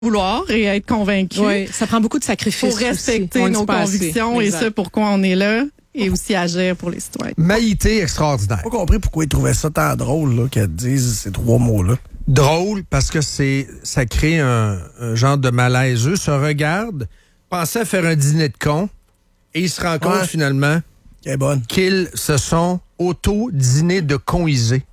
vouloir et être convaincu. Oui, ça prend beaucoup de sacrifices. Pour respecter nos convictions et ce pourquoi on est là et aussi agir pour les citoyens. Maïté extraordinaire. J'ai pas compris pourquoi ils trouvaient ça tant drôle là, qu'elle dise ces trois mots-là. Drôle parce que ça crée un genre de malaise. Eux se regardent, pensaient à faire un dîner de cons et ils se rendent compte finalement qu'ils se sont auto-dînés de conisés.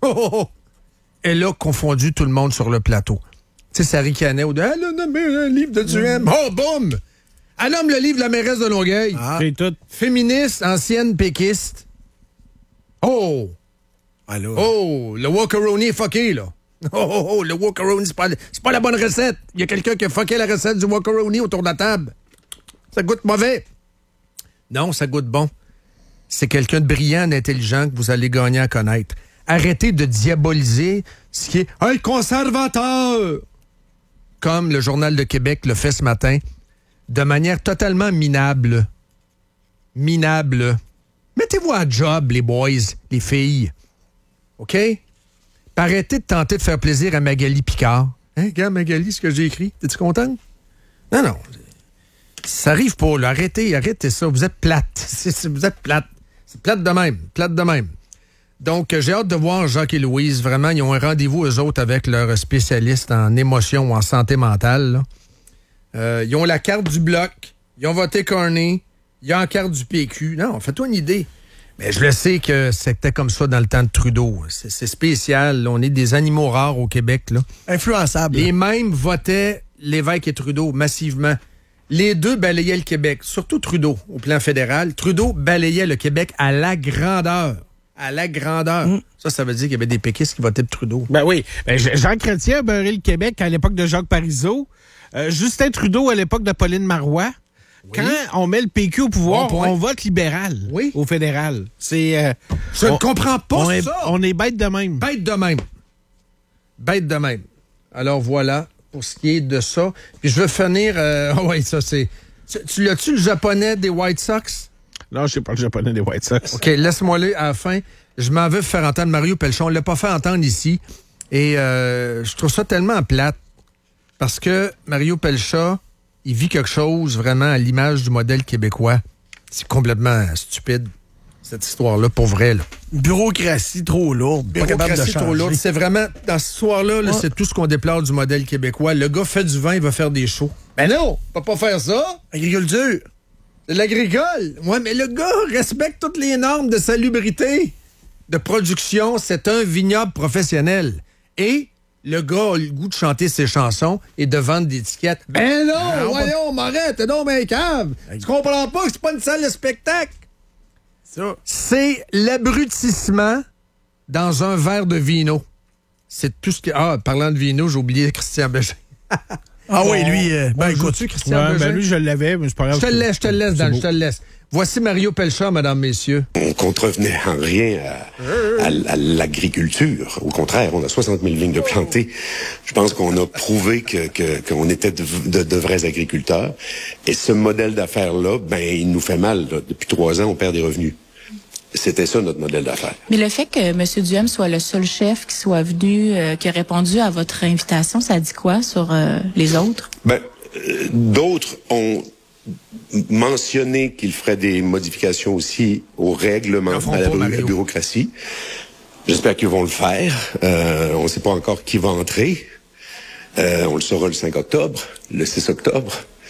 Elle a confondu tout le monde sur le plateau. Tu sais, ça ricanait au-delà. Elle a nommé un livre de Duhem. Oh, boum! Elle nomme le livre de la mairesse de Longueuil. C'est tout. Féministe, ancienne péquiste. Oh! Allô? Oh! Le Walkeroni est fucké, là. Oh, le Walkeroni, c'est pas la bonne recette. Il y a quelqu'un qui a fucké la recette du Walkeroni autour de la table. Ça goûte mauvais. Non, ça goûte bon. C'est quelqu'un de brillant, d'intelligent que vous allez gagner à connaître. Arrêtez de diaboliser ce qui est un conservateur, comme le Journal de Québec le fait ce matin, de manière totalement minable. Minable. Mettez-vous à job, les boys, les filles. OK? Arrêtez de tenter de faire plaisir à Magali Picard. Hein, regarde, Magali, ce que j'ai écrit. T'es-tu contente? Non. Ça arrive pas, là. Arrêtez ça. Vous êtes plate. Vous êtes plate. C'est plate de même. Donc, j'ai hâte de voir Jacques et Louise. Vraiment, ils ont un rendez-vous, eux autres, avec leurs spécialistes en émotion ou en santé mentale. Ils ont la carte du Bloc. Ils ont voté Carney. Ils ont la carte du PQ. Non, fais-toi une idée. Mais je le sais que c'était comme ça dans le temps de Trudeau. C'est spécial. Là. On est des animaux rares au Québec. Là. Influençables. Les mêmes votaient Lévesque et Trudeau massivement. Les deux balayaient le Québec. Surtout Trudeau, au plan fédéral. Trudeau balayait le Québec à la grandeur. Ça veut dire qu'il y avait des péquistes qui votaient pour Trudeau. Ben oui. Jean Chrétien a beurré le Québec à l'époque de Jacques Parizeau. Justin Trudeau à l'époque de Pauline Marois. Oui. Quand on met le PQ au pouvoir, on vote libéral au fédéral. Je ne comprends pas ça. On est bête de même. Bête de même. Alors voilà, pour ce qui est de ça. Puis je veux finir... ça c'est... Tu l'as-tu le japonais des White Sox? Non, je sais pas le japonais des White Sox. OK, laisse-moi-le à la fin. Je m'en veux faire entendre Mario Pelchon. On ne l'a pas fait entendre ici. Et je trouve ça tellement plate. Parce que Mario Pelcha, il vit quelque chose vraiment à l'image du modèle québécois. C'est complètement stupide, cette histoire-là, pour vrai. Là. Bureaucratie trop lourde. Bureaucratie trop lourde. C'est vraiment, dans cette histoire-là, c'est tout ce qu'on déplore du modèle québécois. Le gars fait du vin, il va faire des shows. Ben non, on peut pas faire ça. Agriculture. C'est l'agricole. Ouais, mais le gars respecte toutes les normes de salubrité, de production. C'est un vignoble professionnel. Et le gars a le goût de chanter ses chansons et de vendre des étiquettes. Ben non, voyons, m'arrête, t'es donc ben cave. Tu comprends pas que c'est pas une salle de spectacle? Ça. C'est l'abrutissement dans un verre de vino. C'est tout ce que... parlant de vino, j'ai oublié Christian Bégin. Oui, lui, écoute-tu, Christian Bégin? Lui, je l'avais, mais c'est pas grave. Je te le laisse. Voici Mario Pelcha, mesdames, messieurs. On ne contrevenait en rien à l'agriculture. Au contraire, on a 60 000 vignes de plantées. Je pense qu'on a prouvé qu'on était de vrais agriculteurs. Et ce modèle d'affaires-là, il nous fait mal. Là. Depuis 3 ans, on perd des revenus. C'était ça, notre modèle d'affaires. Mais le fait que M. Duhem soit le seul chef qui soit venu, qui a répondu à votre invitation, ça dit quoi sur les autres? D'autres ont mentionné qu'il ferait des modifications aussi au règlement, à la bureaucratie. J'espère qu'ils vont le faire. On ne sait pas encore qui va entrer. On le saura le 5 octobre, le 6 octobre.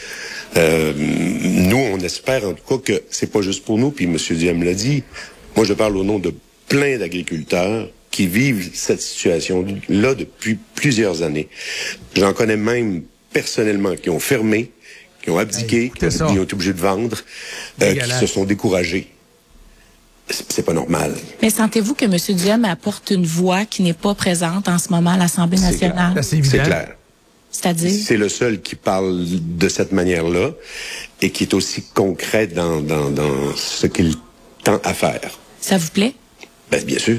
Nous, on espère en tout cas que c'est pas juste pour nous, puis M. Duhem l'a dit. Moi, je parle au nom de plein d'agriculteurs qui vivent cette situation-là depuis plusieurs années. J'en connais même personnellement qui ont fermé, qui ont abdiqué, qui ont été obligés de vendre, qui se sont découragés. C'est pas normal. Mais sentez-vous que M. Duhem apporte une voix qui n'est pas présente en ce moment à l'Assemblée nationale? C'est clair. C'est-à-dire? C'est le seul qui parle de cette manière-là et qui est aussi concret dans ce qu'il tend à faire. Ça vous plaît? Bien sûr.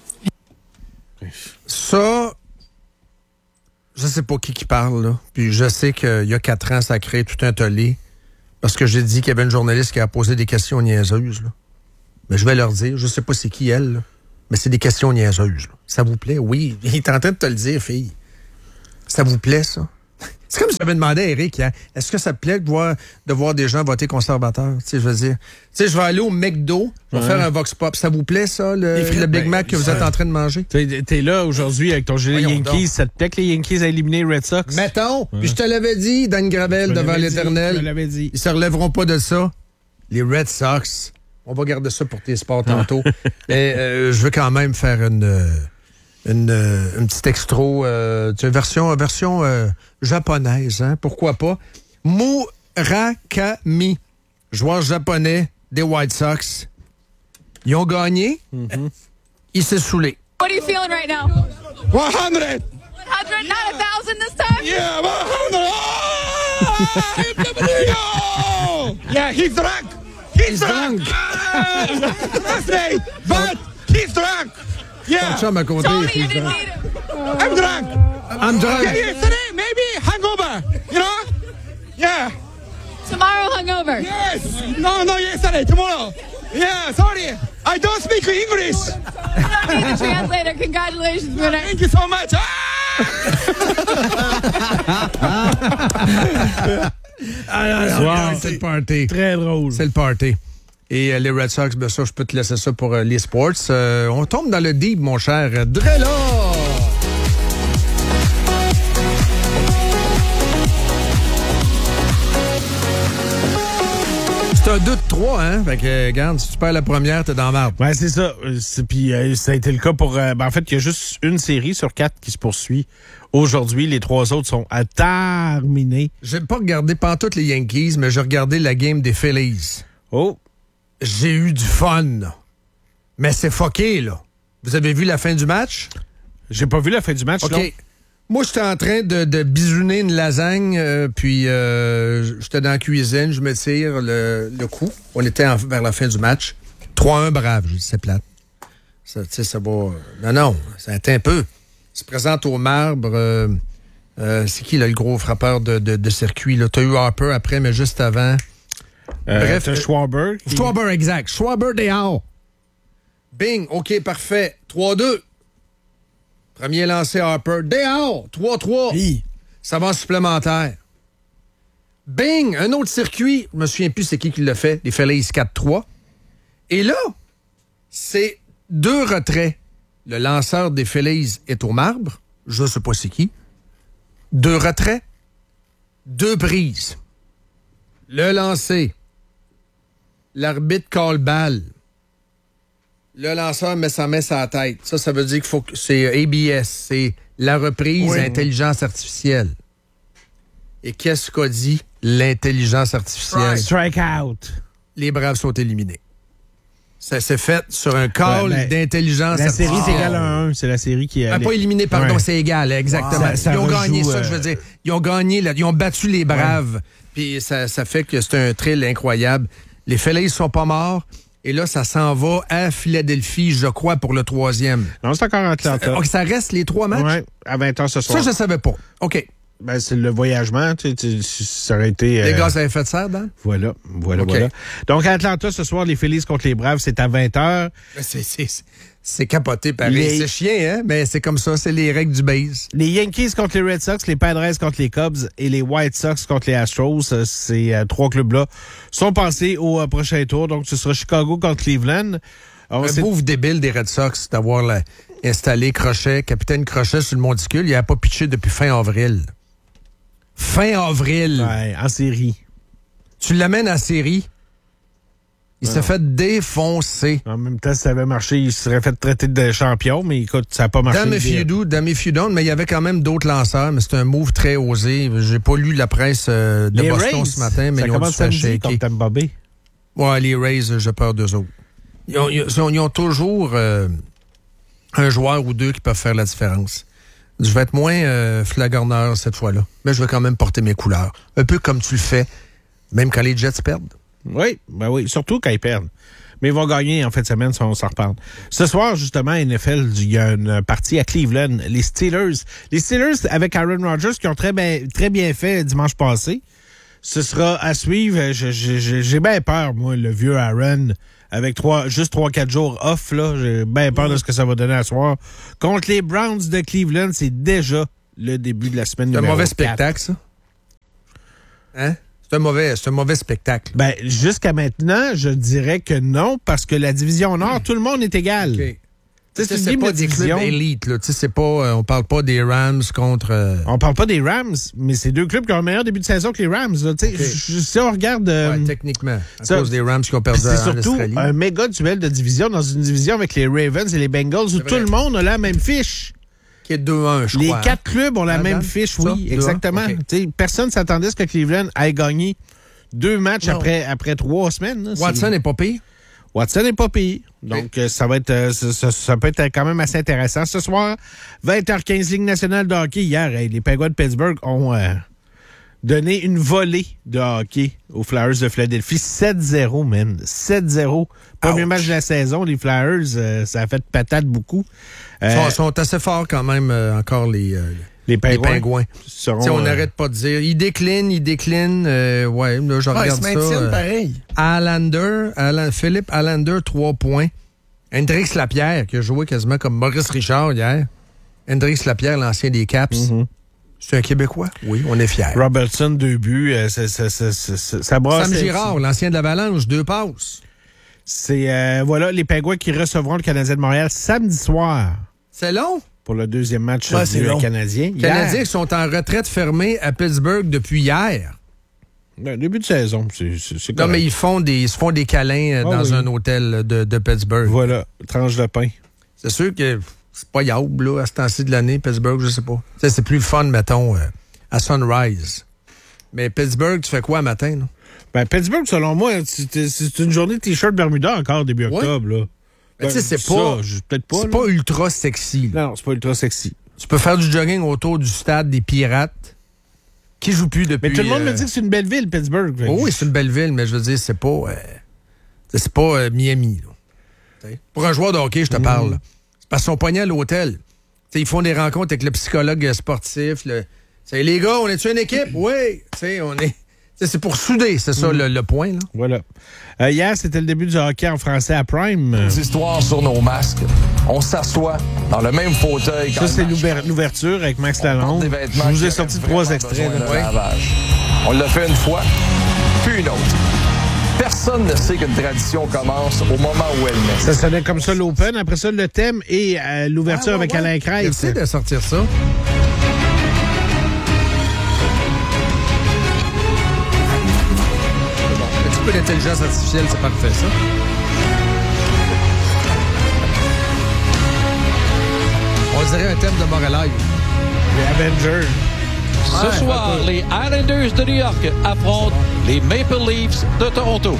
Ça, je sais pas qui parle, là. Puis je sais qu'il y a 4 ans, ça a créé tout un tollé parce que j'ai dit qu'il y avait une journaliste qui a posé des questions niaiseuses, là. Mais je vais leur dire, je sais pas c'est qui elle, là, mais c'est des questions niaiseuses, là. Ça vous plaît? Oui, il est en train de te le dire, fille. Ça vous plaît, ça? C'est comme si j'avais demandé à Eric, hein, est-ce que ça te plaît de voir des gens voter conservateur? Tu sais, je veux dire, je vais aller au McDo, je vais faire un Vox Pop. Ça vous plaît, ça, le Big Mac que vous êtes en train de manger? T'es là aujourd'hui avec ton gilet Yankees. Ça te plaît que les Yankees aient éliminé les Red Sox? Mettons. Puis je te l'avais dit, Dan Gravel, devant l'Éternel. Je te l'avais dit. Ils se relèveront pas de ça. Les Red Sox, on va garder ça pour tes sports tantôt. Mais je veux quand même faire une petite extro, version japonaise, hein? Pourquoi pas? Murakami, joueur japonais des White Sox. Ils ont gagné. Il s'est saoulé. What are you feeling right now? 100! 100, not 1,000 this time? Yeah, 100! Yeah, he's drunk! He's drunk! But he's drunk! Yeah! Ton chum à côté, Tony, he's you didn't drunk. need him. I'm drunk! I'm drunk. Yeah, yesterday, maybe hangover, you know? Yeah! Tomorrow hungover. Yes! No, yesterday, tomorrow! Yeah, sorry! I don't speak English! You don't need a translator. Congratulations, winner. Thank you so much! C'est le party. Très drôle. C'est le party. Et les Red Sox, bien ça, je peux te laisser ça pour les sports. On tombe dans le deep, mon cher Drella. C'est un 2-3, hein? Fait que, regarde, si tu perds la première, t'es dans la marde. Ouais, c'est ça. Puis ça a été le cas pour... en fait, il y a juste une série sur 4 qui se poursuit aujourd'hui. Les 3 autres sont à terminer. J'ai pas regardé pantoute les Yankees, mais j'ai regardé la game des Phillies. Oh! J'ai eu du fun, là. Mais c'est fucké, là. Vous avez vu la fin du match? J'ai pas vu la fin du match, OK. non? Moi, j'étais en train de bisouner une lasagne, puis j'étais dans la cuisine, je me tire le cou. On était vers la fin du match. 3-1, brave. Je dis, c'est plate. Ça, tu sais, ça va... Non, ça atteint un peu. Il se présente au Marbre. C'est qui, là, le gros frappeur de circuit? Là? T'as eu Harper après, mais juste avant... Bref, t'as Schwarber. Schwarber, exact. Schwarber dehors. Bing, OK, parfait. 3-2. Premier lancé Harper. Dehors. 3-3. Oui. Ça va en supplémentaire. Bing, un autre circuit. Je me souviens plus c'est qui l'a fait. Les Phillies 4-3. Et là, c'est 2 retraits. Le lanceur des Phillies est au Marbre. Je sais pas c'est qui. 2 retraits. 2 prises. Le lancer. L'arbitre call balle. Le lanceur met sa main sur la tête. Ça veut dire qu'il faut que c'est ABS. C'est la reprise intelligence artificielle. Et qu'est-ce qu'a dit l'intelligence artificielle? Strike out. Les Braves sont éliminés. Ça s'est fait sur un call d'intelligence artificielle. La série, c'est égal à 1. C'est la série qui est... Pas éliminé, pardon, c'est égal, exactement. Ça ils ont gagné rejoue, ça, je veux dire. Ils ont gagné, ils ont battu les Braves. Puis ça fait que c'est un thrill incroyable. Les Phillies sont pas morts. Et là, ça s'en va à Philadelphie, je crois, pour le 3e. Non, c'est encore en Atlanta. Ça reste les 3 matchs? Oui, à 20h ce soir. Ça, je savais pas. OK. Ben, c'est le voyagement. Ça aurait été... Les gars, ça avait fait ça, Dan? Voilà. Okay. Donc, à Atlanta, ce soir, les Phillies contre les Braves, c'est à 20h. C'est capoté, pareil. C'est chien, hein? Mais c'est comme ça, c'est les règles du base. Les Yankees contre les Red Sox, les Padres contre les Cubs et les White Sox contre les Astros. Ces 3 clubs-là sont passés au prochain tour. Donc, ce sera Chicago contre Cleveland. Un pauvre débile des Red Sox d'avoir installé Crochet, capitaine Crochet sur le monticule. Il n'avait pas pitché depuis fin avril. Fin avril. Ouais, en série. Tu l'amènes en série. Il s'est fait défoncer. En même temps, si ça avait marché, il serait fait traiter de champion, mais écoute, ça n'a pas marché. Damn if you don't, mais il y avait quand même d'autres lanceurs, mais c'est un move très osé. J'ai pas lu la presse de les Boston Rays, ce matin, mais ils ont dû se faire shaker. Ouais, les Rays, j'ai peur d'eux autres. Ils ont toujours un joueur ou 2 qui peuvent faire la différence. Je vais être moins flagorneur cette fois-là, mais je vais quand même porter mes couleurs. Un peu comme tu le fais, même quand les Jets perdent. Oui, ben oui, surtout quand ils perdent. Mais ils vont gagner en fin de semaine si on s'en reparle. Ce soir, justement, à NFL, il y a une partie à Cleveland. Les Steelers avec Aaron Rodgers qui ont très bien fait dimanche passé. Ce sera à suivre. J'ai bien peur, moi, le vieux Aaron, avec juste 3-4 jours off, là. J'ai bien peur de ce que ça va donner à soir. Contre les Browns de Cleveland, c'est déjà le début de la semaine numéro 4. C'est un mauvais spectacle, ça. Hein? C'est un mauvais spectacle. Ben, jusqu'à maintenant, je dirais que non, parce que la division Nord, tout le monde est égal. Okay. C'est pas des clubs élites, là. C'est pas, on parle pas des Rams contre... On parle pas des Rams, mais c'est deux clubs qui ont un meilleur début de saison que les Rams. Okay. Si on regarde... techniquement, à cause des Rams qui ont perdu en Australie. C'est surtout un méga duel de division dans une division avec les Ravens et les Bengals où tout le monde a la même fiche. Qui est 2-1, je crois. Les 4 clubs ont la même fiche, oui, exactement. Okay. Personne ne s'attendait à ce que Cleveland ait gagné 2 matchs après 3 semaines. Là. Watson n'est pas pire. Watson n'est pas pire. Donc, ça va être, ça peut être quand même assez intéressant. Ce soir, 20h15, Ligue nationale de hockey. Hier, les Penguins de Pittsburgh ont donné une volée de hockey aux Flyers de Philadelphie. 7-0, man. 7-0. Premier match de la saison. Les Flyers, ça a fait patate beaucoup. Ils sont assez forts quand même, encore les Pingouins. On n'arrête pas de dire. Ils déclinent. Ouais, là, je regarde ça. Ils se maintiennent pareil. Philippe Allander, 3 points. Hendrix Lapierre, qui a joué quasiment comme Maurice Richard hier. Hendrix Lapierre, l'ancien des Caps. Mm-hmm. C'est un Québécois? Oui, on est fiers. Robertson, 2 buts. Ça brasse. Sam Girard, l'ancien de l'Avalanche, 2 passes. C'est, voilà, les Pingouins qui recevront le Canadien de Montréal samedi soir. C'est long? Pour le deuxième match du Canadien. Les Canadiens sont en retraite fermée à Pittsburgh depuis hier. Début de saison, c'est correct. Non, mais ils se font des câlins dans un hôtel de Pittsburgh. Voilà, tranche de pain. C'est sûr que c'est pas yaoub, là, à ce temps-ci de l'année, Pittsburgh, je sais pas. T'sais, c'est plus le fun, mettons, à Sunrise. Mais Pittsburgh, tu fais quoi matin, là? Ben, Pittsburgh, selon moi, c'est une journée de T-shirt Bermuda encore début octobre, là. Ben, c'est pas ultra sexy. Là. Non, c'est pas ultra sexy. Tu peux faire du jogging autour du stade des Pirates qui joue plus depuis... Mais tout le monde me dit que c'est une belle ville, Pittsburgh. Oh, oui, c'est une belle ville, mais je veux dire, c'est pas Miami. Là. Pour un joueur de hockey, je te parle. Là. C'est parce qu'ils sont pognés à l'hôtel. T'sais, ils font des rencontres avec le psychologue sportif. Les gars, on est-tu une équipe? Oui. On est... C'est pour souder, c'est ça le point. Là. Voilà. Hier, c'était le début du hockey en français à Prime. Des histoires sur nos masques. On s'assoit dans le même fauteuil. Ça, c'est l'ouverture avec Max Lalonde. Je vous ai sorti 3 extraits. On l'a fait une fois, puis une autre. Personne ne sait qu'une tradition commence au moment où elle naît. Ça sonnait comme ça l'Open. Après ça, le thème et l'ouverture avec Alain Crête. Merci de sortir ça. L'intelligence artificielle, c'est parfait, ça. On dirait un thème de Moralive. Les Avengers. Ce soir, les Islanders de New York affrontent les Maple Leafs de Toronto.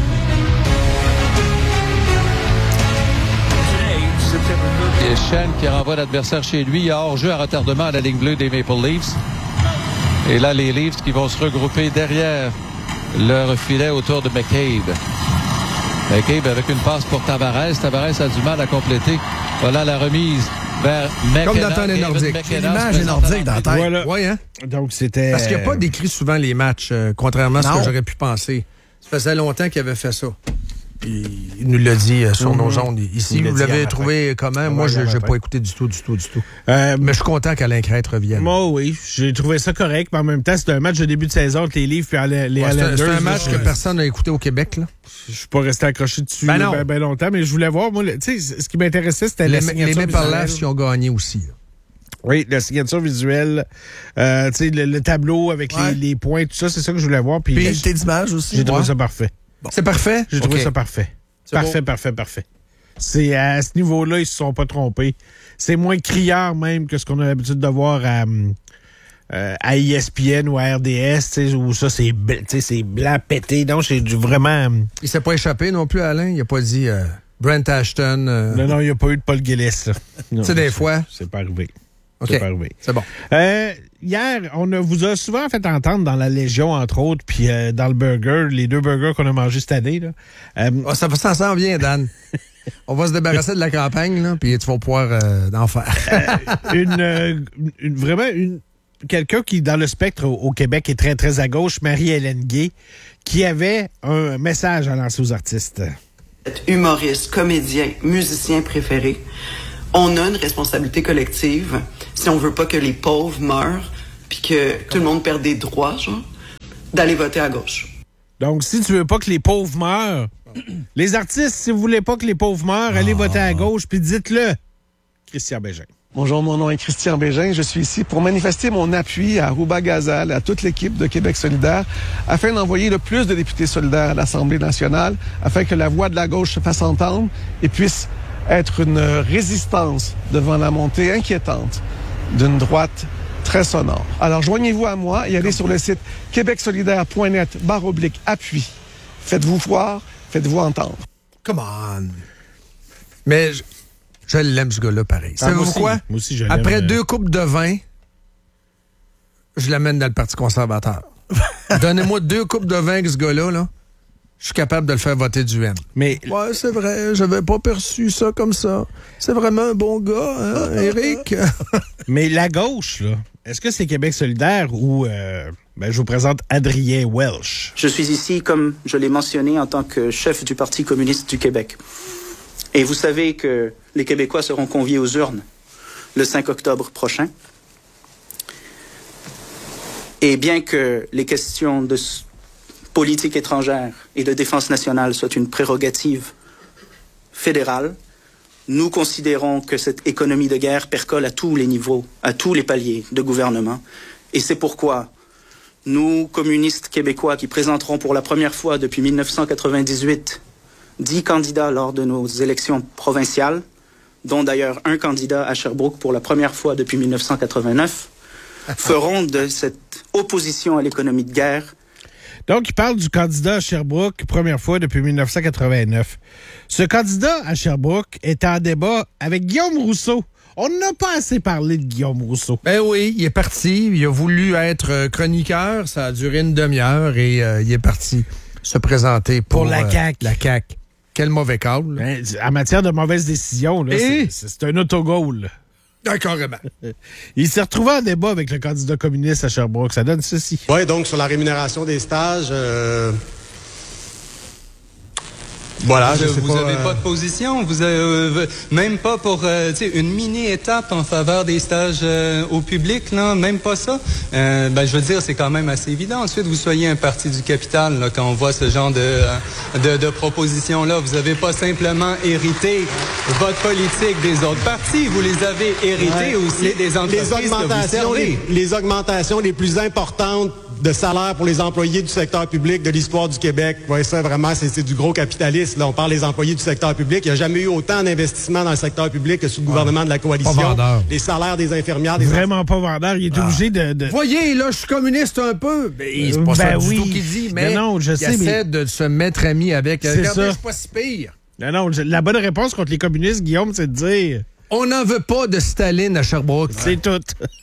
Et Schenn qui renvoie l'adversaire chez lui. Il y a hors-jeu à retardement à la ligne bleue des Maple Leafs. Et là, les Leafs qui vont se regrouper derrière leur filet autour de McCabe. McCabe avec une passe pour Tavares. Tavares a du mal à compléter. Voilà la remise vers McKenna. Comme dans les Nordiques. L'image est nordique dans la tête. Voilà. Oui, hein? Donc, c'était... Parce qu'il n'y a pas décrit souvent les matchs, contrairement à ce que j'aurais pu penser. Ça faisait longtemps qu'il avait fait ça. Il nous l'a dit sur nos ondes ici. Vous l'avez trouvé comment? Moi, je n'ai pas écouté du tout. Mais je suis content qu'Alain Crête revienne. Moi, oui. J'ai trouvé ça correct. Mais en même temps, c'était un match de début de saison entre les Leafs et les Islanders. C'est un match que personne n'a écouté au Québec. Là. Je suis pas resté accroché dessus ben longtemps, mais je voulais voir. Moi, ce qui m'intéressait, c'était la signature visuelle. Les Maple Leafs qui ont gagné aussi. Là. Oui, la signature visuelle, le tableau avec les points, tout ça, c'est ça que je voulais voir. Puis qualité d'image aussi. J'ai trouvé ça parfait. Bon. C'est parfait? J'ai trouvé ça parfait. Parfait. C'est à ce niveau-là, ils se sont pas trompés. C'est moins criard même que ce qu'on a l'habitude de voir à ESPN ou à RDS, où ça, c'est blanc pété. Donc, c'est vraiment... Il s'est pas échappé non plus, Alain? Il a pas dit Brent Ashton... Non, il n'y a pas eu de Paul Gillis. Tu sais, des fois... C'est pas arrivé. OK, c'est bon. Hier, on vous a souvent fait entendre dans la Légion, entre autres, puis dans le burger, les 2 burgers qu'on a mangés cette année. Là. Ça s'en vient, Dan. On va se débarrasser de la campagne, là, puis tu vas pouvoir en faire. Quelqu'un qui, dans le spectre au Québec, est très, très à gauche, Marie-Hélène Gay, qui avait un message à lancer aux artistes. Humoriste, comédien, musicien préféré. On a une responsabilité collective si on veut pas que les pauvres meurent puis que tout le monde perde des droits, genre. d'aller voter à gauche. Donc, si tu veux pas que les pauvres meurent, les artistes, si vous voulez pas que les pauvres meurent, allez voter à gauche, puis dites-le. Christian Bégin. Bonjour, mon nom est Christian Bégin. Je suis ici pour manifester mon appui à Rouba Ghazal, à toute l'équipe de Québec solidaire, afin d'envoyer le plus de députés solidaires à l'Assemblée nationale, afin que la voix de la gauche se fasse entendre et puisse être une résistance devant la montée inquiétante d'une droite très sonore. Alors, joignez-vous à moi et allez sur le site québecsolidaire.net/appui. Faites-vous voir, faites-vous entendre. Come on! Mais je l'aime, ce gars-là, pareil. Savez-vous quoi? Moi aussi, je l'aime. Après 2 coupes de vin, je l'amène dans le Parti conservateur. Donnez-moi 2 coupes de vin avec ce gars-là, là. Je suis capable de le faire voter du M. Mais ouais, c'est vrai, j'avais pas perçu ça comme ça. C'est vraiment un bon gars, hein, Éric? Mais la gauche, là, est-ce que c'est Québec solidaire ou... je vous présente Adrien Welsh. Je suis ici, comme je l'ai mentionné, en tant que chef du Parti communiste du Québec. Et vous savez que les Québécois seront conviés aux urnes le 5 octobre prochain. Et bien que les questions de politique étrangère et de défense nationale soient une prérogative fédérale, nous considérons que cette économie de guerre percole à tous les niveaux, à tous les paliers de gouvernement. Et c'est pourquoi nous, communistes québécois, qui présenterons pour la première fois depuis 1998 10 candidats lors de nos élections provinciales, dont d'ailleurs un candidat à Sherbrooke pour la première fois depuis 1989, feront de cette opposition à l'économie de guerre. Donc, il parle du candidat à Sherbrooke, première fois depuis 1989. Ce candidat à Sherbrooke est en débat avec Guillaume Rousseau. On n'a pas assez parlé de Guillaume Rousseau. Ben oui, il est parti. Il a voulu être chroniqueur. Ça a duré une demi-heure et il est parti se présenter pour la CAQ. La CAQ. Quel mauvais call. Ben, en matière de mauvaises décisions, là, c'est un autogol. Carrément. Il s'est retrouvé en débat avec le candidat communiste à Sherbrooke. Ça donne ceci. Oui, donc sur la rémunération des stages... Voilà, vous n'avez pas de position, vous avez, même pas pour une mini-étape en faveur des stages au public, là, même pas ça. Je veux dire, c'est quand même assez évident. Ensuite, vous soyez un parti du capital, là, quand on voit ce genre de propositions-là. Vous n'avez pas simplement hérité votre politique des autres partis, vous les avez héritées aussi des entreprises que vous servez. Les augmentations les plus importantes de salaire pour les employés du secteur public de l'histoire du Québec. Ouais, ça, vraiment, c'est du gros capitalisme. Là, on parle des employés du secteur public. Il n'y a jamais eu autant d'investissements dans le secteur public que sous le gouvernement de la coalition. Pas vendeur. Les salaires des infirmières... Vraiment pas vendeur. Il est obligé de... Voyez, là, je suis communiste un peu. C'est pas ça du tout qu'il dit, mais il essaie de se mettre ami avec. Regardez, je suis pas si pire. Non, la bonne réponse contre les communistes, Guillaume, c'est de dire... On n'en veut pas de Staline à Sherbrooke. C'est tout.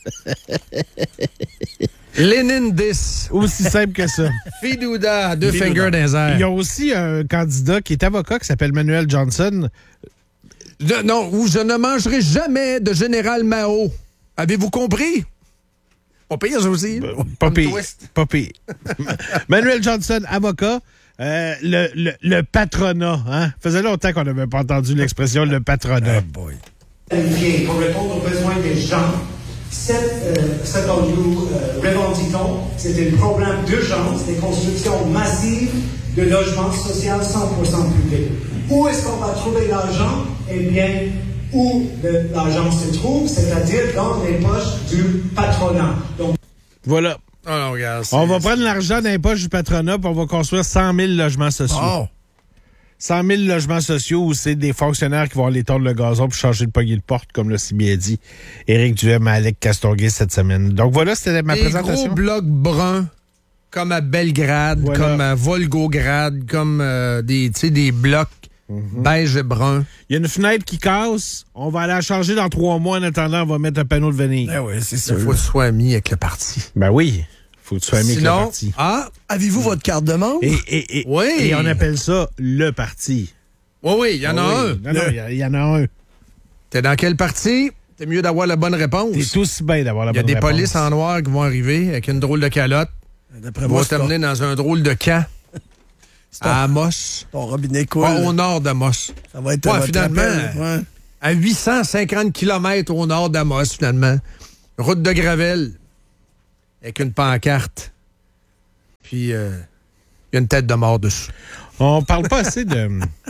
Lénine 10. Aussi simple que ça. Fidouda, 2 fingers dans les airs. Il y a aussi un candidat qui est avocat qui s'appelle Manuel Johnson. Où je ne mangerai jamais de Général Mao. Avez-vous compris? Pas pire, ça aussi. Pas pire. Manuel Johnson, avocat. Le patronat. Hein? Faisait longtemps qu'on n'avait pas entendu l'expression le patronat. Pour répondre aux besoins des gens. Ce dont nous revendiquons, c'est un problème d'urgence, des constructions massives de logements sociaux 100% publics. Où est-ce qu'on va trouver l'argent? Eh bien, où l'argent se trouve, c'est-à-dire dans les poches du patronat. Donc, voilà. Oh, regarde, on va prendre l'argent dans les poches du patronat et on va construire 100 000 logements sociaux. Oh. 100 000 logements sociaux où c'est des fonctionnaires qui vont aller tondre le gazon pour changer de poignée de porte, comme l'a si bien dit Éric Duhem à Alec Castonguay cette semaine. Donc voilà, c'était ma présentation. Des gros blocs bruns, comme à Belgrade, comme à Volgograd, comme des blocs beige et brun. Il y a une fenêtre qui casse, on va aller la changer dans 3 mois. En attendant, on va mettre un panneau de venir. Ben oui, c'est ça. Il faut que tu sois ami avec le parti. Ben oui. Faut que tu sois ami avec le parti. Avez-vous votre carte de membre? Oui. Et on appelle ça le parti. Oui, il y en a un. Non, il y en a un. T'es dans quel parti? T'es mieux d'avoir la bonne réponse. T'es aussi bien d'avoir la bonne réponse. Il y a des polices en noir qui vont arriver avec une drôle de calotte. Ils vont t'amener dans un drôle de camp. À Amos. Ton robinet coule. Au nord d'Amos. Ça va être finalement, à 850 km au nord d'Amos, finalement. Route de Gravel. Avec une pancarte. Puis, il y a une tête de mort dessus. On parle pas assez de...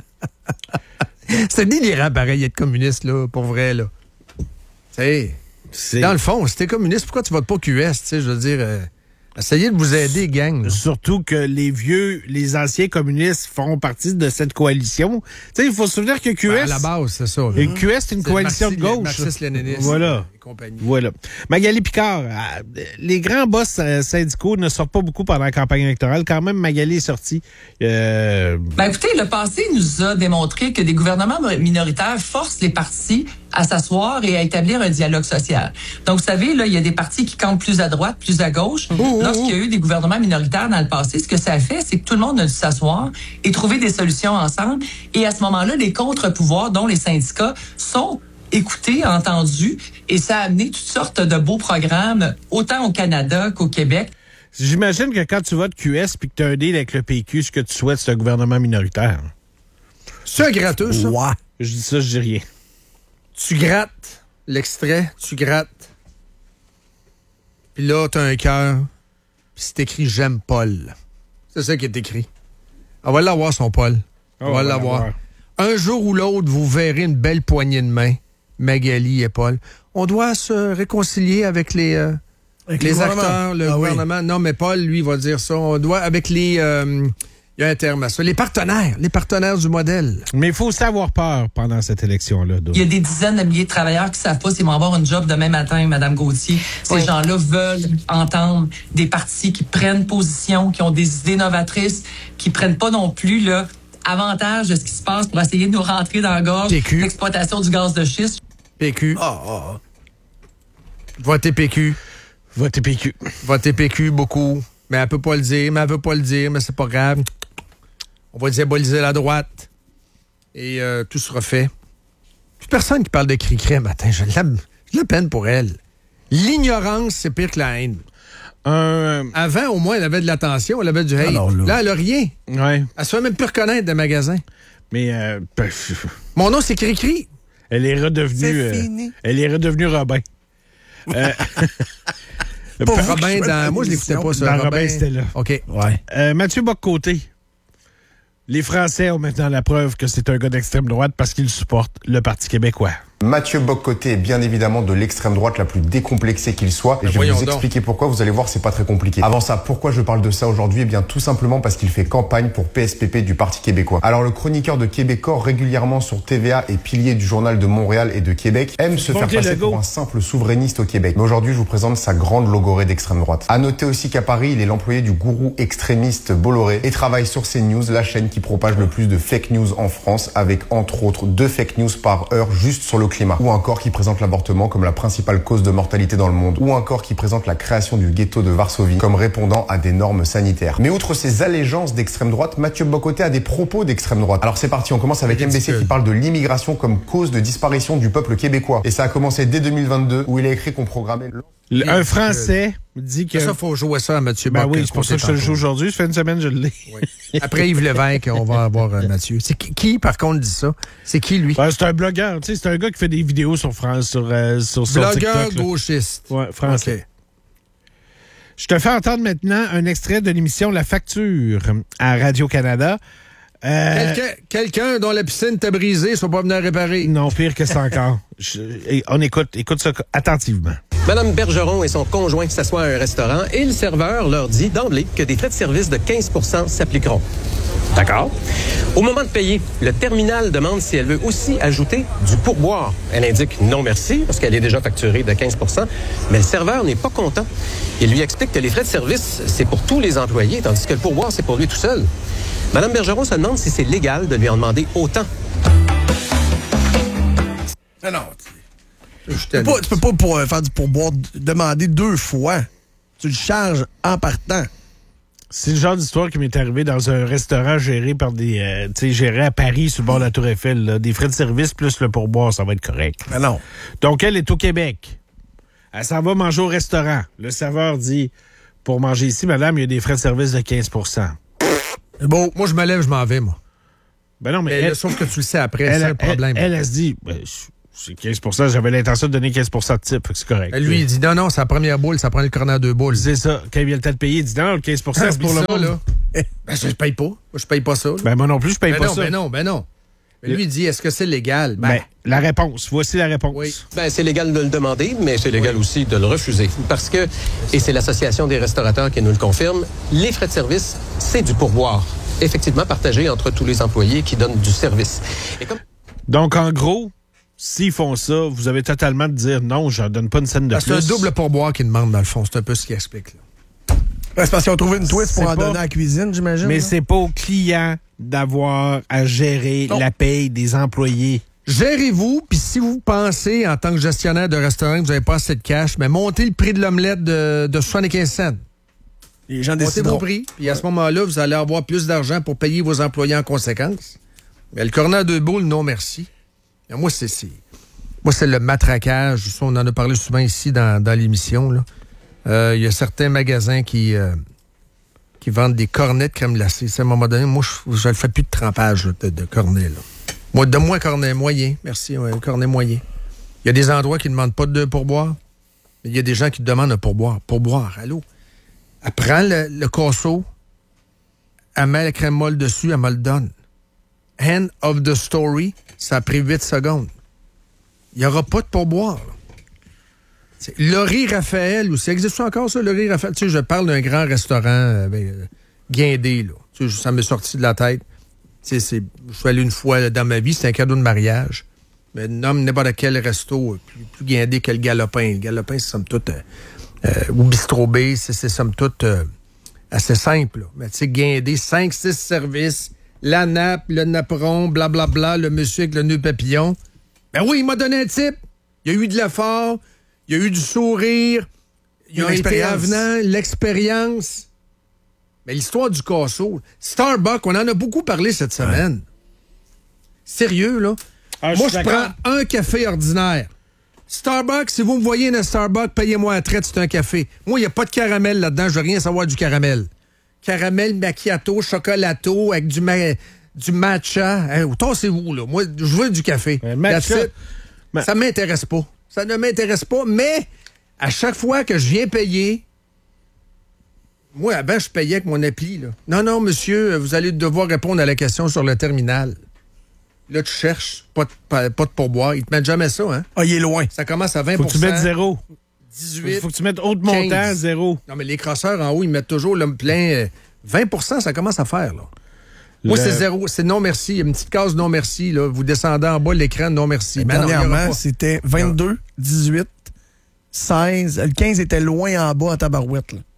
C'est délirant, pareil, être communiste, là, pour vrai, là. C'est... Dans le fond, si t'es communiste, pourquoi tu votes pas QS, tu sais, je veux dire... essayez de vous aider, gang. Là. Surtout que les anciens communistes font partie de cette coalition. Tu sais, il faut se souvenir que QS... à la base, c'est ça. Et QS, c'est une coalition de gauche. Marxiste-léniniste. Voilà. Voilà. Magali Picard, les grands boss syndicaux ne sortent pas beaucoup pendant la campagne électorale. Quand même, Magali est sortie. Écoutez, le passé nous a démontré que des gouvernements minoritaires forcent les partis à s'asseoir et à établir un dialogue social. Donc, vous savez, là, il y a des partis qui campent plus à droite, plus à gauche. Lorsqu'il y a eu des gouvernements minoritaires dans le passé, ce que ça a fait, c'est que tout le monde a dû s'asseoir et trouver des solutions ensemble. Et à ce moment-là, les contre-pouvoirs, dont les syndicats, sont écoutés, entendus, et ça a amené toutes sortes de beaux programmes, autant au Canada qu'au Québec. J'imagine que quand tu votes QS puis que tu as un deal avec le PQ, ce que tu souhaites, c'est un gouvernement minoritaire. C'est un gratteux, ça? Ouais. Je dis ça, je dis rien. Tu grattes l'extrait, tu grattes. Puis là, t'as un cœur, puis c'est écrit « J'aime Paul ». C'est ça qui est écrit. On va l'avoir, son Paul. On va l'avoir. Un jour ou l'autre, vous verrez une belle poignée de main, Magali et Paul. On doit se réconcilier avec les acteurs, le gouvernement. Oui. Non, mais Paul, lui, va dire ça. On doit, avec les... il y a un terme à ça. Les partenaires du modèle. Mais il faut aussi avoir peur pendant cette élection-là. Il y a des dizaines de milliers de travailleurs qui ne savent pas s'ils vont avoir une job demain matin, Mme Gauthier. Ces gens-là veulent entendre des partis qui prennent position, qui ont des idées novatrices, qui prennent pas non plus là, avantage de ce qui se passe pour essayer de nous rentrer dans la gorge l'exploitation du gaz de schiste. PQ. Votez PQ. Votez PQ. Votez PQ beaucoup. Mais elle peut pas le dire, mais c'est pas grave. On va diaboliser la droite. Et tout sera fait. Plus personne qui parle de cri-cri un matin. J'ai la peine pour elle. L'ignorance, c'est pire que la haine. Avant, au moins, elle avait de l'attention, elle avait du hate. Là, elle a rien. Ouais. Elle se fait même plus reconnaître des magasins. Mais mon nom, c'est Cri-Cri. Elle est redevenue Robin. Robin, moi, je l'écoutais pas, ça. Robin, c'était là. OK. Ouais. Mathieu Bock-Côté. Les Français ont maintenant la preuve que c'est un gars d'extrême droite parce qu'il supporte le Parti québécois. Mathieu Bock-Côté est bien évidemment de l'extrême droite la plus décomplexée qu'il soit. Et je vais vous expliquer pourquoi. Vous allez voir, c'est pas très compliqué. Avant ça, pourquoi je parle de ça aujourd'hui? Eh bien, tout simplement parce qu'il fait campagne pour PSPP du Parti québécois. Alors, le chroniqueur de Québécois, régulièrement sur TVA et pilier du Journal de Montréal et de Québec, aime se faire passer pour un simple souverainiste au Québec. Mais aujourd'hui, je vous présente sa grande logorée d'extrême droite. À noter aussi qu'à Paris, il est l'employé du gourou extrémiste Bolloré et travaille sur CNews, la chaîne qui propage le plus de fake news en France, avec entre autres 2 fake news par heure juste sur le climat. Ou encore qui présente l'avortement comme la principale cause de mortalité dans le monde. Ou encore qui présente la création du ghetto de Varsovie comme répondant à des normes sanitaires. Mais outre ces allégeances d'extrême droite, Mathieu Bock-Côté a des propos d'extrême droite. Alors c'est parti, on commence avec MBC qui parle de l'immigration comme cause de disparition du peuple québécois. Et ça a commencé dès 2022 où il a écrit qu'on programmait... Un Français dit que... Ça, faut jouer ça à Mathieu Bock. Oui, c'est pour ça que je le joue aujourd'hui. Ça fait une semaine, je l'ai. Oui. Après Yves Lévesque, on va avoir Mathieu. C'est qui, par contre, dit ça? C'est qui, lui? C'est un blogueur. Tu sais, c'est un gars qui fait des vidéos sur France, sur blogueur TikTok, gauchiste. Ouais, français. Okay. Je te fais entendre maintenant un extrait de l'émission La Facture à Radio-Canada. Quelqu'un dont la piscine t'a brisé, soit pas venu à réparer. Non, pire que ça encore. On écoute ça attentivement. Madame Bergeron et son conjoint s'assoient à un restaurant et le serveur leur dit d'emblée que des frais de service de 15 % s'appliqueront. D'accord. Au moment de payer, le terminal demande si elle veut aussi ajouter du pourboire. Elle indique non merci, parce qu'elle est déjà facturée de 15 %, mais le serveur n'est pas content. Il lui explique que les frais de service, c'est pour tous les employés, tandis que le pourboire, c'est pour lui tout seul. Madame Bergeron se demande si c'est légal de lui en demander autant. Non. Tu peux pas pour faire du pourboire demander 2 fois. Tu le charges en partant. C'est le genre d'histoire qui m'est arrivé dans un restaurant géré par des... géré à Paris, sur le bord de la Tour Eiffel. Là. Des frais de service plus le pourboire, ça va être correct. Mais non. Donc, elle est au Québec. Elle s'en va manger au restaurant. Le serveur dit, pour manger ici, madame, il y a des frais de service de 15 %. Bon, moi, je me lève, je m'en vais, moi. Ben non, mais sauf que tu le sais après, c'est le problème. Elle se dit, C'est 15 j'avais l'intention de donner 15 de type, c'est correct. Lui, il dit non, c'est la première boule, ça prend le corner à 2 boules. C'est ça. Quand il vient le temps de payer, il dit non, le 15 c'est pour le monde. Là. Ben, je paye pas. Moi, je paye pas ça. Là. Ben, moi non plus, je paye pas ça. Ben non. Mais lui, il dit, est-ce que c'est légal? Ben, la réponse. Voici la réponse. Oui. Ben, c'est légal de le demander, mais c'est légal aussi de le refuser. Parce que, et c'est l'Association des restaurateurs qui nous le confirme, les frais de service, c'est du pourboire. Effectivement, partagé entre tous les employés qui donnent du service. Donc, en gros, s'ils font ça, vous avez totalement de dire non, je ne donne pas une scène de plus. C'est un double pourboire qu'ils demandent, dans le fond. C'est un peu ce qu'il explique. Là. C'est parce qu'ils ont trouvé une twist pour en donner à la cuisine, j'imagine. Mais c'est pas au client d'avoir à gérer la paye des employés. Gérez-vous, puis si vous pensez, en tant que gestionnaire de restaurant, que vous n'avez pas assez de cash, mais montez le prix de l'omelette de 75 cents. Les gens montez vos prix, puis à ce moment-là, vous allez avoir plus d'argent pour payer vos employés en conséquence. Mais le corner à 2 boules, non merci. Et moi, c'est le matraquage. Ça, on en a parlé souvent ici dans l'émission. Il y a certains magasins qui vendent des cornets de crème glacée. À un moment donné, moi, je ne fais plus de trempage de cornets. Là. Moi, donne-moi un cornet moyen. Merci, un cornet moyen. Il y a des endroits qui ne demandent pas de pourboire. Mais il y a des gens qui demandent un pourboire. Pourboire, allô? Elle prend le casseau, elle met la crème molle dessus, elle me le donne. End of the story, ça a pris 8 secondes. Il n'y aura pas de pourboire. Laurie Raphaël, ou ça existe encore ça, Laurie Raphaël? Tu sais, je parle d'un grand restaurant guindé, là. Tu sais, ça m'est sorti de la tête. Tu sais, je suis allé une fois là, dans ma vie, c'était un cadeau de mariage. Mais nomme n'importe quel resto plus guindé que le Galopin. Le Galopin, c'est somme toute... ou Bistro B, c'est somme toute assez simple. Là. Mais tu sais, guindé, 5-6 services, la nappe, le napperon, blablabla, le monsieur avec le nœud papillon. Ben oui, il m'a donné un type. Il y a eu de l'effort, il y a eu du sourire, il a été avenant, l'expérience. Mais l'histoire du casseau, Starbucks, on en a beaucoup parlé cette semaine. Sérieux, là? Moi, je prends un café ordinaire. Starbucks, si vous me voyez dans Starbucks, payez-moi à traite, c'est un café. Moi, il n'y a pas de caramel là-dedans, je veux rien savoir du caramel. Caramel, macchiato, chocolato, avec du matcha. Hein, tassez-vous, là. Moi, je veux du café. Ça m'intéresse pas. Ça ne m'intéresse pas, mais à chaque fois que je viens payer, moi, avant, je payais avec mon appli, là. Non, monsieur, vous allez devoir répondre à la question sur le terminal. Là, tu cherches, pas de pourboire. Ils te mettent jamais ça, hein? Ah, il est loin. Ça commence à 20 Faut que tu mettes 0. 18. Faut que tu mettes autre montant, 0. Non, mais les crosseurs en haut, ils mettent toujours le plein. 20 ça commence à faire, là. Moi, c'est 0. C'est non merci. Il y a une petite case non merci, là. Vous descendez en bas de l'écran, non merci. Dernièrement, c'était 22, 18, 16. Le 15 était loin en bas à tabarouette, là.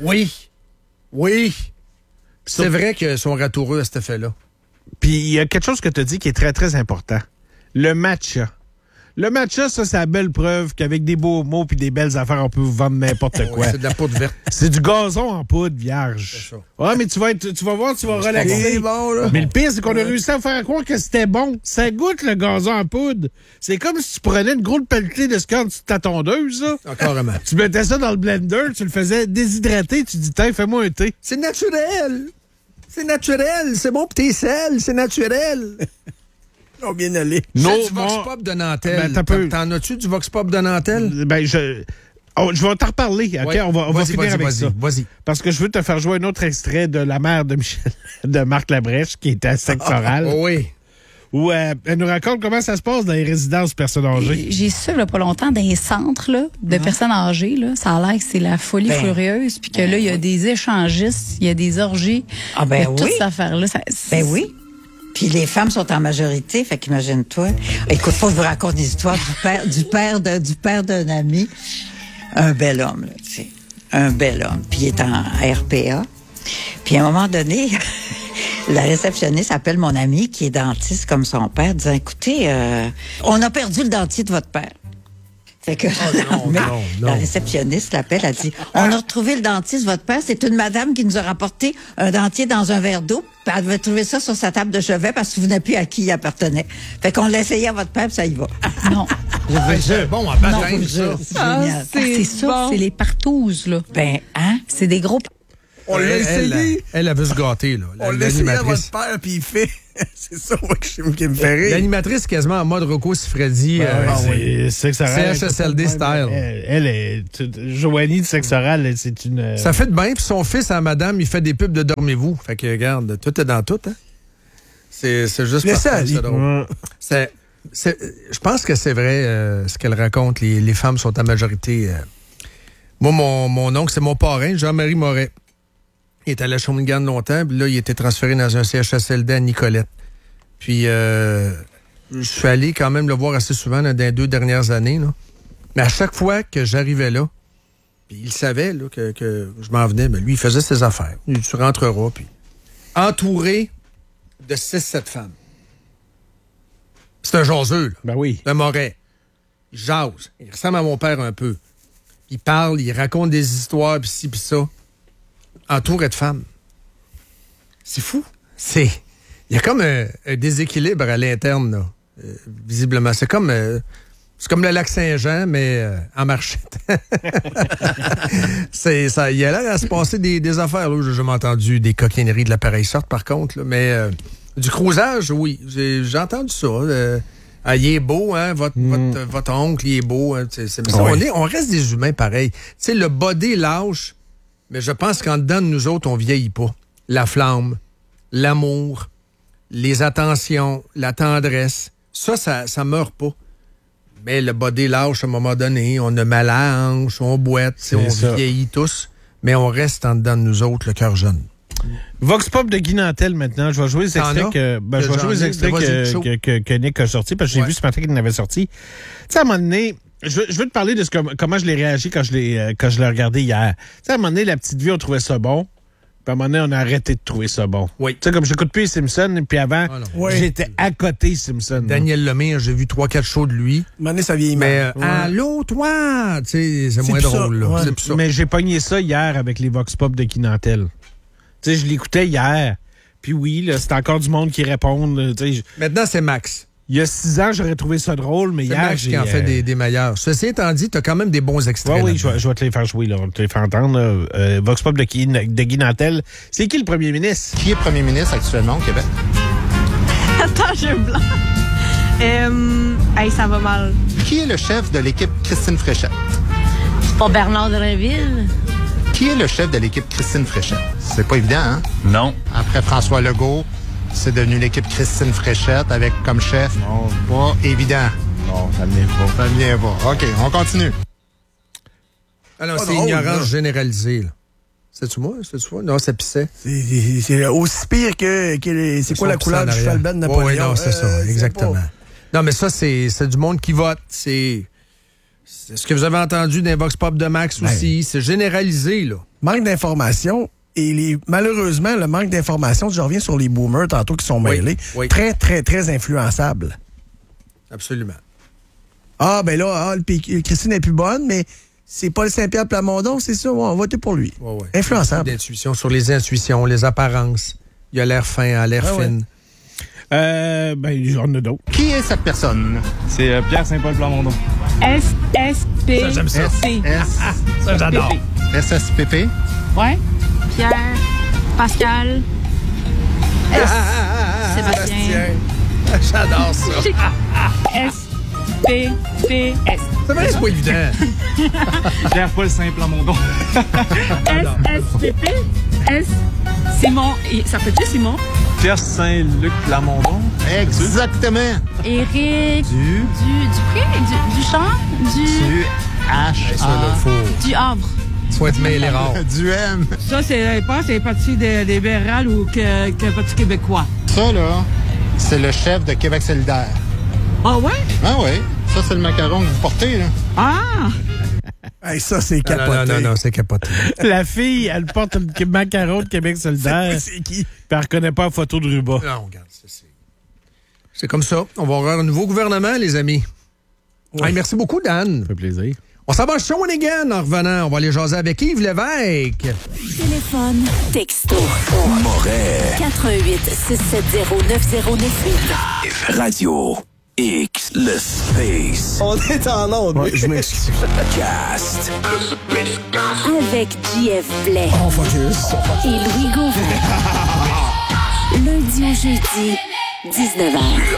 Oui. C'est vrai qu'ils sont ratoureux à cet effet-là. Puis il y a quelque chose que tu as dit qui est très, très important. Le matcha. Le matcha, ça, c'est la belle preuve qu'avec des beaux mots puis des belles affaires, on peut vous vendre n'importe quoi. C'est de la poudre verte. C'est du gazon en poudre vierge. Ouais, mais tu vas voir, tu vas relaxer. Bon, là. Mais le pire, c'est qu'on a réussi à faire croire que c'était bon. Ça goûte le gazon en poudre. C'est comme si tu prenais une grosse pelletée de scotch sur ta tondeuse, ça. Encore un Tu mettais ça dans le blender, tu le faisais déshydrater, tu dis, tiens, fais-moi un thé. C'est naturel. C'est bon pour tes selles, c'est naturel. On bien allé. Du Vox Pop de Nantel. T'en as-tu du Vox Pop de Nantel? Ben, je vais t'en reparler. OK? Ouais. On va finir avec ça. Vas-y. Parce que je veux te faire jouer un autre extrait de La mère de Michel, de Marc Labrèche, qui était à sectoral. Oui. Où elle nous raconte comment ça se passe dans les résidences personnes âgées. J'ai su il n'y a pas longtemps dans les centres là, de personnes âgées. Là, ça a l'air que c'est la folie furieuse. Puis que là, il y a des échangistes, il y a des orgies. Ah ben oui. Toute cette affaire-là. Ben oui. Puis les femmes sont en majorité, fait qu'imagine-toi. Écoute, faut que je vous raconte une histoire du père d'un ami. Un bel homme, là, tu sais. Un bel homme. Puis il est en RPA. Puis à un moment donné, la réceptionniste appelle mon ami qui est dentiste comme son père, disant, écoutez, on a perdu le dentier de votre père. Fait que la réceptionniste l'appelle, elle dit, on a retrouvé le dentier de votre père, c'est une madame qui nous a rapporté un dentier dans un verre d'eau, puis elle devait trouver ça sur sa table de chevet parce que vous n'avez plus à qui il appartenait. Fait qu'on l'a essayé à votre père, puis ça y va. Non. C'est bon, à baptême, ça. C'est ça, c'est les partouzes, là. Ben, hein? C'est des gros... On l'a essayé. Elle veut se gâter, là. On l'a essayé à votre père, puis il fait... C'est ça qui me fait rire. L'animatrice, quasiment en mode Rocco Siffredi. C'est sexe oral. CHSLD style. Elle est... Joanie de sexe oral, c'est une... Ça fait de bien, puis son fils à madame, il fait des pubs de Dormez-vous. Fait que, regarde, tout est dans tout, hein. C'est juste pas ça. C'est drôle. Je pense que c'est vrai ce qu'elle raconte. Les femmes sont en majorité... Moi, mon oncle, c'est mon parrain, Jean-Marie Moret. Il était à la Shawinigan longtemps, puis là, il était transféré dans un CHSLD à Nicolette. Puis, je suis allé quand même le voir assez souvent dans les 2 dernières années. Là. Mais à chaque fois que j'arrivais là, puis il savait là, que je m'en venais, mais lui, il faisait ses affaires. Tu rentreras, puis entouré de 6-7 femmes. C'est un jaseux, là. Ben oui. Un Moret. Il jase. Il ressemble à mon père un peu. Il parle, il raconte des histoires, puis ci, puis ça. Entouré de femmes. C'est fou. Il y a comme un déséquilibre à l'interne, là, visiblement. C'est comme le lac Saint-Jean, mais en marchette. Il y a l'air à se passer des affaires. Là. J'ai jamais entendu des coquineries de la pareille sorte, par contre. Là, mais du crousage, oui. J'ai entendu ça. Il est beau, hein? Votre oncle, il est beau. Hein, on reste des humains pareils. Tu sais, le body lâche, mais je pense qu'en dedans de nous autres, on vieillit pas. La flamme, l'amour, les attentions, la tendresse, ça meurt pas. Mais le body lâche, à un moment donné, on a mal à la hanche, on boite, on vieillit tous, mais on reste en dedans de nous autres, le cœur jeune. Vox Pop de Guy Nantel, maintenant. Je vais jouer les extraits que Nick a sortis, parce que j'ai vu ce matin qu'il en avait sorti. Tu sais, à un moment donné, je veux te parler de comment je l'ai réagi quand je l'ai regardé hier. Tu sais, à un moment donné, la petite vie, on trouvait ça bon. Puis à un moment donné, on a arrêté de trouver ça bon. Oui. Tu sais, comme j'écoute plus les Simpsons, puis avant, j'étais à côté Simpsons. Daniel Lemire, j'ai vu 3-4 shows de lui. À un moment donné, ça vieillit mal. Mais allô, toi! Tu sais, c'est moins drôle, là. Ouais. Mais j'ai pogné ça hier avec les Vox Pop de Guy Nantel. Tu sais, je l'écoutais hier. Puis oui, là, c'est encore du monde qui répond. Maintenant, c'est Max. Il y a 6 ans, j'aurais trouvé ça drôle, mais hier, Max qui en fait des meilleurs. Ceci étant dit, tu as quand même des bons extraits. Oui, je vais te les faire jouer, là. On te les faire entendre. Vox Pop de Guy Nantel. C'est qui le premier ministre? Qui est premier ministre actuellement au Québec? Attends, j'ai un blanc. Ça va mal. Qui est le chef de l'équipe Christine Fréchette? C'est pas Bernard Drinville? Qui est le chef de l'équipe Christine Fréchette? C'est pas évident, hein? Non. Après François Legault, c'est devenu l'équipe Christine Fréchette avec comme chef. Non. Pas évident. Non, ça ne vient pas. Ça ne vient pas. OK, on continue. Alors, c'est ignorance généralisée, là. C'est-tu moi? C'est-tu moi? Non, c'est Pisset. C'est aussi pire que c'est quoi la couleur du cheval blanc de Napoléon? Oui, non, c'est ça, exactement. Non, mais ça, c'est du monde qui vote. C'est ce que vous avez entendu d'un Vox Pop de Max aussi. C'est généralisé, là. Manque d'information. Et malheureusement, le manque d'information, je reviens sur les boomers tantôt qui sont mêlés, très, très, très influençables. Absolument. Ah, ben là, Christine est plus bonne, mais c'est Paul Saint-Pierre Plamondon, c'est ça, on va voter pour lui. Influençable. D'intuition sur les intuitions, les apparences. Il a l'air fin, a l'air fine. On a d'autres. Qui est cette personne? C'est Pierre Saint-Paul Plamondon. SSPP. Ça, j'aime ça. Ça, j'adore. SSPP? Ouais. Pierre, Pascal, Sébastien. J'adore ça. SPPS. C'est vrai, c'est pas évident. Pierre-Paul Saint-Plamondon. SSPP. Simon. Ça peut-tu Simon? Pierre Saint-Luc Plamondon. Exactement. Éric. Dupré? Duchamp? Du Havre. Faut être mêlé rare. Du M. Ça, c'est le Parti des libérales ou que le Parti québécois? Ça, là, c'est le chef de Québec solidaire. Ah ouais? Ah oui. Ça, c'est le macaron que vous portez, là. Ah! Hey, ça, c'est capoté. Non, c'est capoté. La fille, elle porte le macaron de Québec solidaire. C'est qui? Puis elle reconnaît pas la photo de Ruba. Non, regarde, c'est comme ça. On va avoir un nouveau gouvernement, les amis. Ouais. Hey, merci beaucoup, Dan. Ça fait plaisir. On s'en va à Shawinigan en revenant. On va aller jaser avec Yves Lévesque. Téléphone, texto. Moret. 88 670 9098. Radio. X, le space. On est en onde. Ouais, je m'excuse. Cast. Avec JF Blais. On focus. Et Louis Gauvin. Lundi au jeudi, 19h.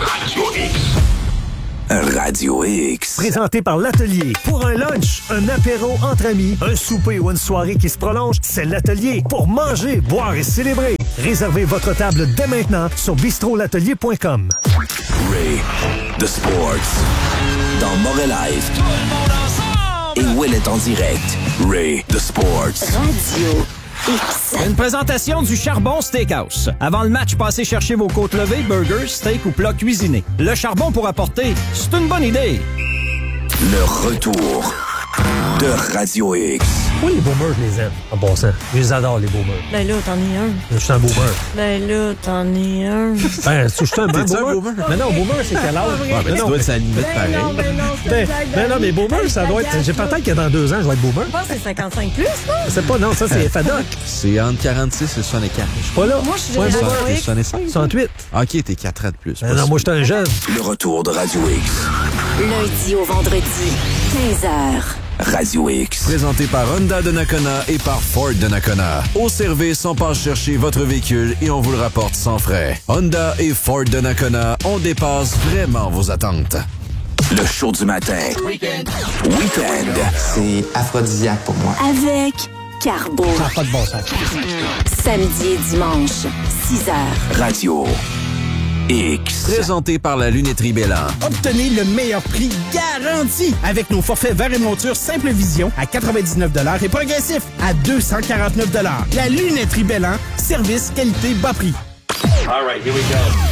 Radio X. Présenté par l'Atelier. Pour un lunch, un apéro entre amis, un souper ou une soirée qui se prolonge, c'est l'Atelier. Pour manger, boire et célébrer. Réservez votre table dès maintenant sur bistrolatelier.com. Ray, The Sports. Dans Mauvais Live. Et Will est en direct. Ray, The Sports. Radio X. Une présentation du Charbon Steakhouse. Avant le match, passez chercher vos côtes levées, burgers, steak ou plats cuisinés. Le charbon pour apporter, c'est une bonne idée. Le retour de Radio X. Oui, les boomers, je les aime. En passant, je les adore, les boomers. Ben là, t'en es un. Je suis un boomer. Ben là, t'en es un. Ben, je suis un boomer. Mais non, boomer, c'est quel âge? Ouais, mais tu dois être sa limite pareil. Non, mais boomer, ça doit être... J'ai peut-être que dans 2 ans, je vais être boomer. Je pense que c'est 55 plus, non? C'est pas, non, ça, c'est FADOC. C'est entre 46 et 64. Je suis pas là. Moi, je suis génération X. 68. OK, t'es 4 ans de plus. Non, moi, j'étais un jeune. Le retour de Radio X. Lundi au vendredi, 15h. Radio X. Présenté par Honda de Nakona et par Ford de Nakona. Au service, on passe chercher votre véhicule et on vous le rapporte sans frais. Honda et Ford de Nakona, on dépasse vraiment vos attentes. Le show du matin. Weekend. C'est aphrodisiaque pour moi. Avec Carbo. Ça n'a pas de bon sens. Samedi et dimanche, 6h. Radio X. Présenté par la lunetterie Bélan. Obtenez le meilleur prix garanti avec nos forfaits verre et monture Simple Vision à 99$ et progressif à 249$. La lunetterie Bélan, service, qualité, bas prix. All right, here we go.